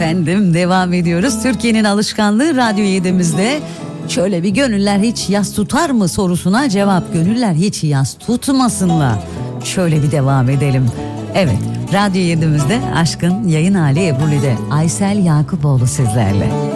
Efendim devam ediyoruz. Türkiye'nin alışkanlığı Radyo 7'imizde. Şöyle bir gönüller hiç yas tutar mı sorusuna cevap, gönüller hiç yas tutmasınlar. Şöyle bir devam edelim. Evet, Radyo 7'imizde aşkın yayın hali Ebru'de Aysel Yakupoğlu sizlerle.